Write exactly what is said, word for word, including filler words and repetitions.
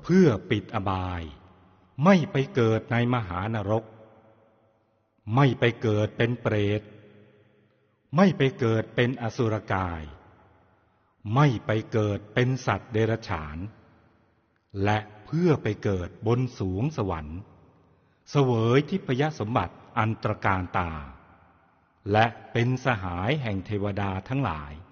พื่อปิดอบายไม่ไปเกิดในมหานรกไม่ไปเกิดเป็นเปรตไม่ไปเกิดเป็นอสุรกายไม่ไปเกิดเป็นสัตว์เดรัจฉานและเพื่อไปเกิดบนสวงสวรรค์เสวยทิพยสมบัติอันตรการตาและเป็นสหายแห่งเทวดาทั้งหลาย